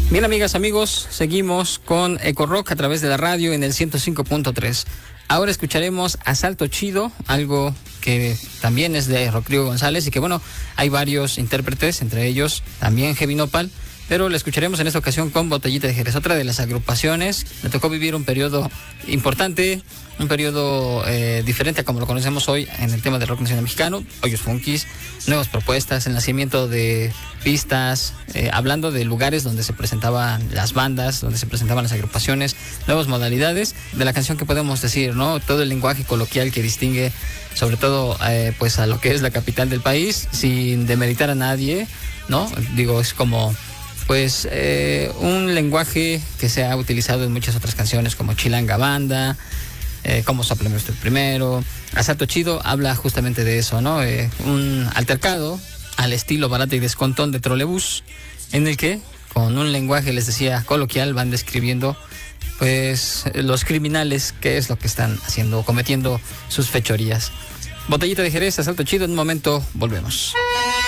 Bien, amigas, amigos, seguimos con Eco Rock a través de la radio en el 105.3. Ahora escucharemos Asalto Chido, algo que también es de Rodrigo González y que, bueno, hay varios intérpretes, entre ellos también Heavy Nopal, pero la escucharemos en esta ocasión con Botellita de Jerez, otra de las agrupaciones. Le tocó vivir un periodo importante, un periodo diferente a como lo conocemos hoy en el tema del rock nacional mexicano. Hoyos Funkis, nuevas propuestas, el nacimiento de pistas, hablando de lugares donde se presentaban las bandas, donde se presentaban las agrupaciones, nuevas modalidades de la canción que podemos decir, ¿no? Todo el lenguaje coloquial que distingue sobre todo pues a lo que es la capital del país, sin demeritar a nadie, ¿no? Digo, es como pues un lenguaje que se ha utilizado en muchas otras canciones como Chilanga Banda, como Sóplame Usted Primero. Asalto Chido habla justamente de eso, ¿no? Un altercado al estilo Barata y Descontón de Trolebús, en el que con un lenguaje, les decía, coloquial, van describiendo pues los criminales, qué es lo que están haciendo, cometiendo sus fechorías. Botellita de Jerez, Asalto Chido. En un momento volvemos.